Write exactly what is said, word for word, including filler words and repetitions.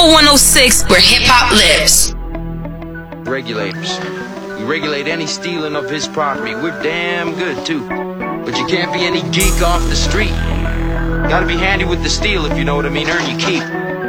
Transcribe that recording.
Rebel one oh six, where hip-hop lives. Regulators. We regulate any stealing of his property. We're damn good, too. But you can't be any geek off the street. Gotta be handy with the steel, if you know what I mean. Earn your keep.